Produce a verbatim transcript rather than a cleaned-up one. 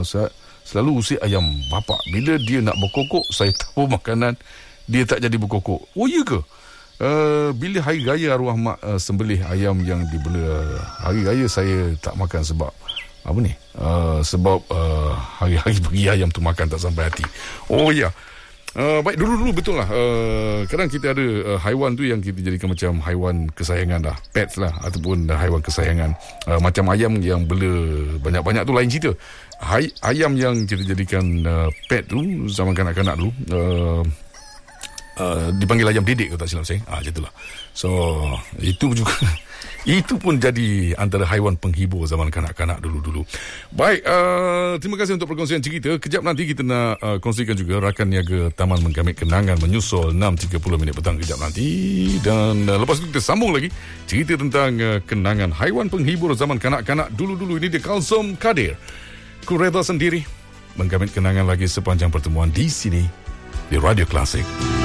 Saya selalu usik ayam bapak. Bila dia nak berkokok, saya tabur makanan, dia tak jadi berkokok. Oh, ya ke? Uh, bila hari raya arwah mak uh, sembelih ayam yang dibela hari raya, saya tak makan sebab apa ni? Uh, sebab uh, hari-hari pergi ayam tu makan tak sampai hati. Oh ya. Uh, baik, dulu-dulu betul lah. Uh, kadang kita ada uh, haiwan tu yang kita jadikan macam haiwan kesayangan lah. Pets lah, ataupun uh, haiwan kesayangan. Uh, macam ayam yang bela banyak-banyak tu lain cerita. Hai, ayam yang kita jadikan uh, pet tu zaman kanak-kanak dulu, uh, Uh, dipanggil ayam dedek, kalau tak silap saya. Ah, macam itulah. So, itu juga itu pun jadi antara haiwan penghibur zaman kanak-kanak dulu-dulu. Baik, uh, terima kasih untuk perkongsian cerita. Kejap nanti kita nak uh, kongsikan juga rakan niaga Taman Menggamit Kenangan menyusul enam tiga puluh minit petang kejap nanti. Dan uh, lepas itu kita sambung lagi cerita tentang uh, kenangan haiwan penghibur zaman kanak-kanak dulu-dulu. Ini dia Kalsom Kadir. Ku reda sendiri menggamit kenangan lagi sepanjang pertemuan di sini di Radio Klasik.